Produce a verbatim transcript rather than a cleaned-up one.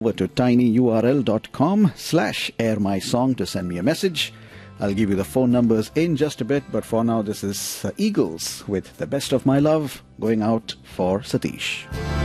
over to tinyurl.com slash airmysong to send me a message. I'll give you the phone numbers in just a bit, but for now, this is uh, Eagles with The Best of My Love going out for Satish.